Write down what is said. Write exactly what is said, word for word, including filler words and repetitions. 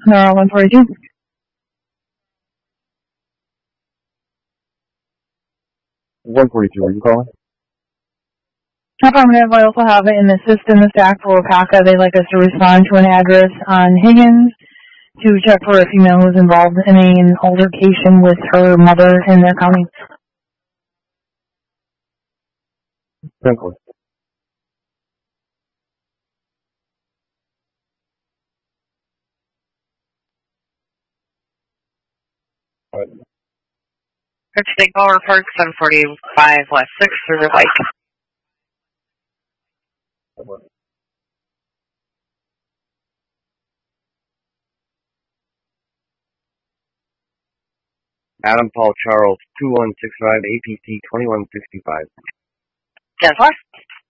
Uh, one forty-two. one forty-two, are you calling? Affirmative. I also have it in the system, the stack for Wakaka. They'd like us to respond to an address on Higgins to check for a female who's involved in an altercation with her mother in their county. Simply. Richard Power Park, seven forty-five West sixth, River Lake. Adam Paul Charles, two one six five A P T twenty-one sixty-five. ten four.